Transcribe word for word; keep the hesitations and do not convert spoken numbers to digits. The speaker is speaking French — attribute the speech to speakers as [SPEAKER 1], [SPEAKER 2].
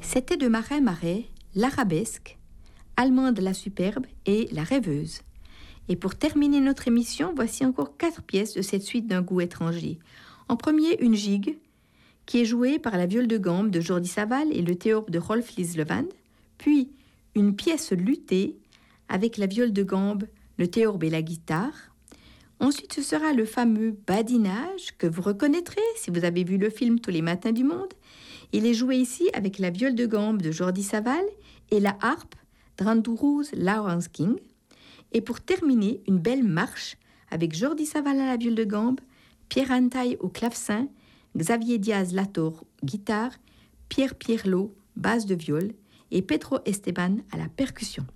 [SPEAKER 1] C'était de Marin Marais, l'Arabesque, Allemande la Superbe et la Rêveuse. Et pour terminer notre émission, voici encore quatre pièces de cette suite d'un goût étranger. En premier, une gigue, qui est jouée par la viole de gambe de Jordi Savall et le théorbe de Rolf Lislevand, puis une pièce luthée avec la viole de gambe, le théorbe et la guitare. Ensuite, ce sera le fameux badinage que vous reconnaîtrez si vous avez vu le film Tous les matins du monde. Il est joué ici avec la viole de gambe de Jordi Savall et la harpe d'Androuz Lawrence King. Et pour terminer, une belle marche avec Jordi Savall à la viole de gambe, Pierre Antaille au clavecin, Xavier Diaz-Lator guitare, Pierre Pierlot basse de viole et Pedro Esteban à la percussion.